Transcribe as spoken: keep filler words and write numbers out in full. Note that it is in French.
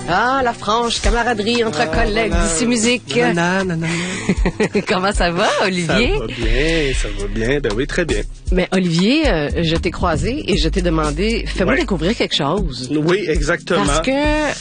Ah, la franche camaraderie entre Ah, collègues voilà. d'ici musique. Nanana, nanana. Comment ça va, Olivier? Ça va bien, ça va bien. Ben oui, très bien. Mais Olivier, euh, je t'ai croisé et je t'ai demandé, fais-moi Ouais. découvrir quelque chose. Oui, exactement. Parce que